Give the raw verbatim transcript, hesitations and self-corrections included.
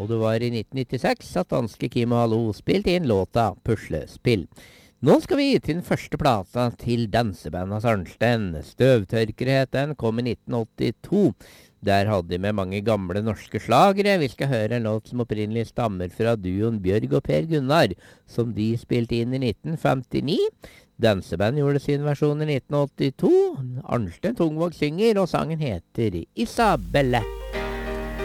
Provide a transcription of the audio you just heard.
og det var i nitten nittiseks at danske Kim og Hallo spilte inn låta Puslespill. Nå skal vi til den første plata til dansebandet Arnstein. Støvtørker het den, kom i nitten åttito. Der hadde de med mange gamle norske slagere. Vi skal høre en låt som opprinnelig stammer fra duoen Bjørg og Per Gunnar, som de spilte inn i nitten femtini. Danseband gjorde sin versjon i nitten åttito. Arnstein Tungvåg synger, og sangen heter Isabelle.